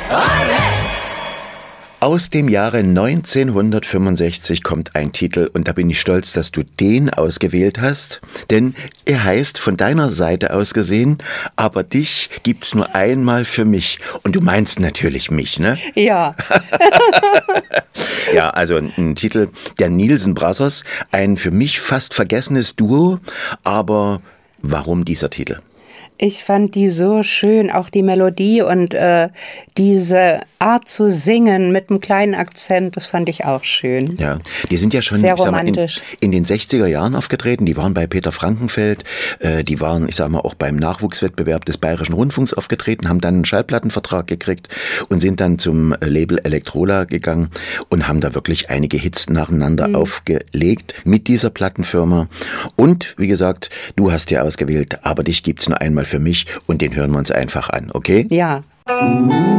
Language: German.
Aus dem Jahre 1965 kommt ein Titel und da bin ich stolz, dass du den ausgewählt hast, denn er heißt von deiner Seite aus gesehen, aber dich gibt's nur einmal für mich und du meinst natürlich mich, ne? Ja. Ja, also ein Titel der Nielsen Brothers, ein für mich fast vergessenes Duo, aber warum dieser Titel? Ich fand die so schön, auch die Melodie und diese Art zu singen mit einem kleinen Akzent, das fand ich auch schön. Ja, die sind ja schon sehr ich sag mal, romantisch. in den 60er Jahren aufgetreten, die waren bei Peter Frankenfeld, die waren, ich sag mal, auch beim Nachwuchswettbewerb des Bayerischen Rundfunks aufgetreten, haben dann einen Schallplattenvertrag gekriegt und sind dann zum Label Elektrola gegangen und haben da wirklich einige Hits nacheinander aufgelegt mit dieser Plattenfirma. Und, wie gesagt, du hast ja ausgewählt, aber dich gibt's nur einmal für mich und den hören wir uns einfach an, okay? Ja.